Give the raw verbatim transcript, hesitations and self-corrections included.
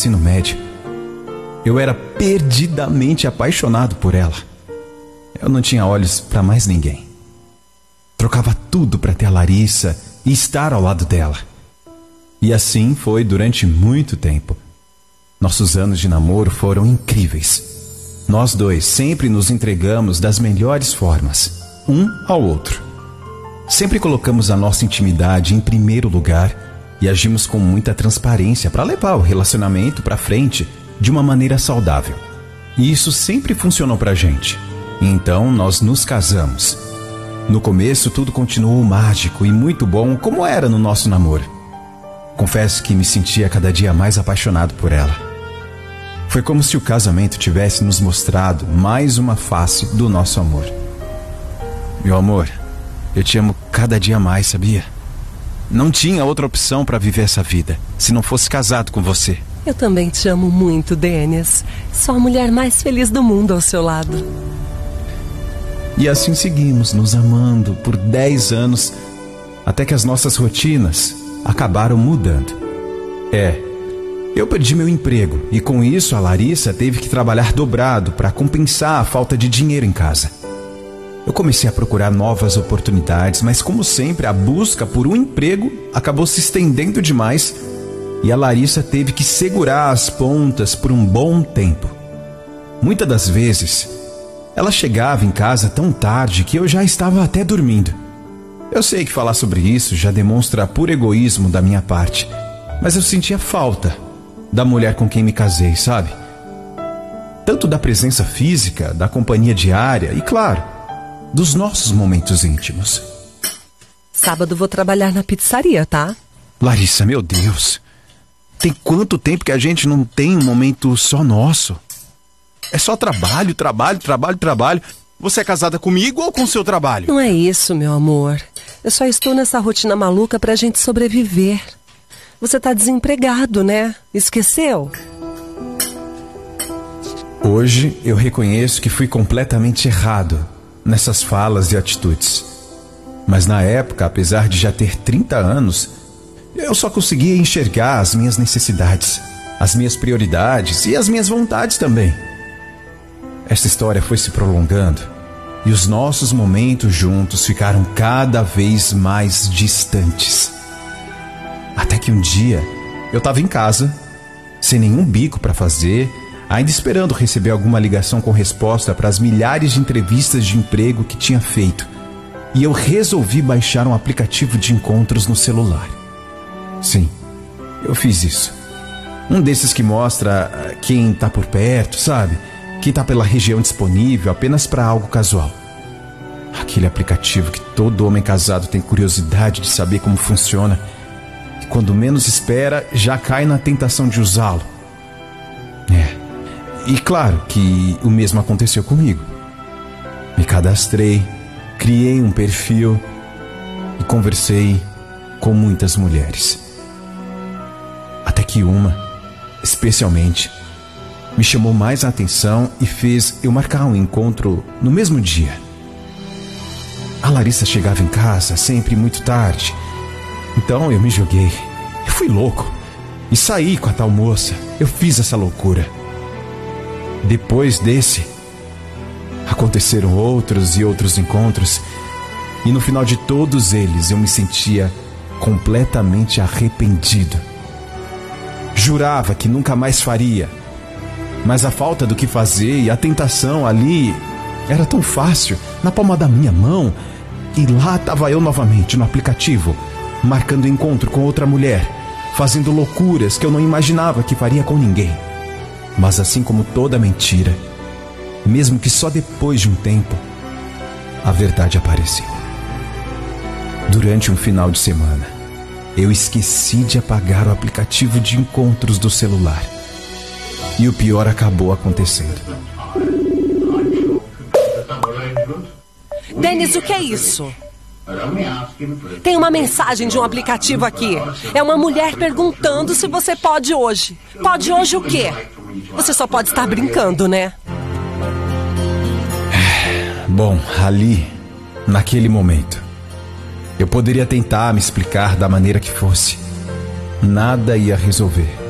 ensino médio. Eu era perdidamente apaixonado por ela. Eu não tinha olhos para mais ninguém. Trocava tudo para ter a Larissa e estar ao lado dela. E assim foi durante muito tempo. Nossos anos de namoro foram incríveis. Nós dois sempre nos entregamos das melhores formas, um ao outro. Sempre colocamos a nossa intimidade em primeiro lugar e agimos com muita transparência para levar o relacionamento para frente de uma maneira saudável. E isso sempre funcionou pra gente. Então nós nos casamos. No começo tudo continuou mágico e muito bom, como era no nosso namoro. Confesso que me sentia cada dia mais apaixonado por ela. Foi como se o casamento tivesse nos mostrado mais uma face do nosso amor. Meu amor, eu te amo cada dia mais, sabia? Não tinha outra opção para viver essa vida, se não fosse casado com você. Eu também te amo muito, Dennis. Sou a mulher mais feliz do mundo ao seu lado. E assim seguimos, nos amando por dez anos, até que as nossas rotinas acabaram mudando. É... Eu perdi meu emprego e com isso a Larissa teve que trabalhar dobrado para compensar a falta de dinheiro em casa. Eu comecei a procurar novas oportunidades, mas como sempre a busca por um emprego acabou se estendendo demais e a Larissa teve que segurar as pontas por um bom tempo. Muitas das vezes ela chegava em casa tão tarde que eu já estava até dormindo. Eu sei que falar sobre isso já demonstra puro egoísmo da minha parte, mas eu sentia falta da mulher com quem me casei, sabe? Tanto da presença física, da companhia diária e, claro, dos nossos momentos íntimos. Sábado vou trabalhar na pizzaria, tá? Larissa, meu Deus. Tem quanto tempo que a gente não tem um momento só nosso? É só trabalho, trabalho, trabalho, trabalho. Você é casada comigo ou com seu trabalho? Não é isso, meu amor. Eu só estou nessa rotina maluca pra gente sobreviver. Você tá desempregado, né? Esqueceu? Hoje eu reconheço que fui completamente errado nessas falas e atitudes. Mas na época, apesar de já ter trinta anos, eu só conseguia enxergar as minhas necessidades, as minhas prioridades e as minhas vontades também. Essa história foi se prolongando e os nossos momentos juntos ficaram cada vez mais distantes. Até que um dia, eu estava em casa, sem nenhum bico para fazer, ainda esperando receber alguma ligação com resposta para as milhares de entrevistas de emprego que tinha feito. E eu resolvi baixar um aplicativo de encontros no celular. Sim, eu fiz isso. Um desses que mostra quem está por perto, sabe? Quem está pela região disponível apenas para algo casual. Aquele aplicativo que todo homem casado tem curiosidade de saber como funciona. Quando menos espera, já cai na tentação de usá-lo. É. E claro que o mesmo aconteceu comigo. Me cadastrei, criei um perfil e conversei com muitas mulheres. Até que uma, especialmente, me chamou mais a atenção e fez eu marcar um encontro no mesmo dia. A Larissa chegava em casa sempre muito tarde. Então eu me joguei. Eu fui louco. E saí com a tal moça. Eu fiz essa loucura. Depois desse, aconteceram outros e outros encontros. E no final de todos eles eu me sentia completamente arrependido. Jurava que nunca mais faria. Mas a falta do que fazer e a tentação ali era tão fácil, na palma da minha mão. E lá estava eu novamente no aplicativo, marcando encontro com outra mulher, fazendo loucuras que eu não imaginava que faria com ninguém. Mas assim como toda mentira, mesmo que só depois de um tempo, a verdade apareceu. Durante um final de semana, eu esqueci de apagar o aplicativo de encontros do celular. E o pior acabou acontecendo. Dennis, o que é isso? Tem uma mensagem de um aplicativo aqui. É uma mulher perguntando se você pode hoje. Pode hoje o quê? Você só pode estar brincando, né? Bom, ali, naquele momento, eu poderia tentar me explicar da maneira que fosse. Nada ia resolver.